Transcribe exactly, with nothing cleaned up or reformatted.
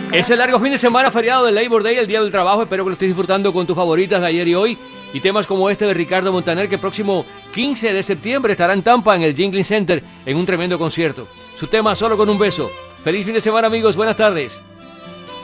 Es el largo fin de semana feriado del Labor Day, el Día del Trabajo. Espero que lo estés disfrutando con tus favoritas de ayer y hoy. Y temas como este de Ricardo Montaner, que el próximo quince de septiembre estará en Tampa, en el Jingling Center, en un tremendo concierto. Su tema, Solo con un beso. Feliz fin de semana, amigos. Buenas tardes.